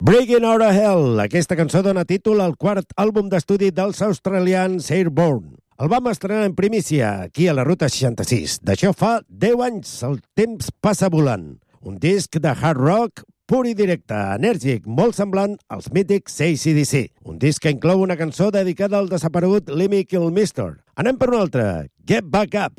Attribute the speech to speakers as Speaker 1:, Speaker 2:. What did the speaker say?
Speaker 1: Breaking Out of Hell. Aquesta cançó dona títol al quart àlbum d'estudi dels australians Airborne. El vam estrenar en primícia aquí a la Ruta 66. D'això fa 10 anys. El temps passa volant. Un disc de hard rock pur i directe, enèrgic, molt semblant als mítics AC/DC. Un disc que inclou una cançó dedicada al desaparegut Lemmy Kilmister. Anem per una altra. Get Back Up.